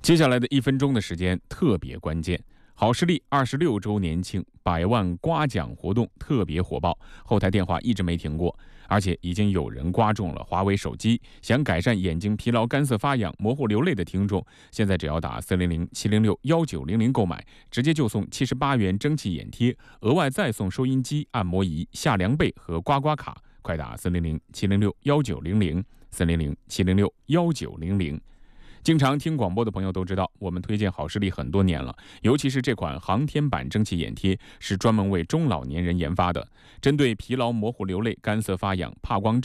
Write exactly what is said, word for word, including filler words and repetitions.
接下来的一分钟的时间特别关键，好视力二十六周年庆百万刮奖活动特别火爆，后台电话一直没停过，而且已经有人刮中了华为手机。想改善眼睛疲劳、干涩、发痒、模糊流泪的听众，现在只要打四零零七零六幺九零零购买，直接就送七十八元蒸汽眼贴，额外再送收音机、按摩仪、下凉被和刮刮卡。快打四零零七零六幺九零零四零零七零六幺九零零。经常听广播的朋友都知道，我们推荐好视力很多年了，尤其是这款航天版蒸汽眼贴是专门为中老年人研发的，针对疲劳、模糊流泪、干涩发痒、怕光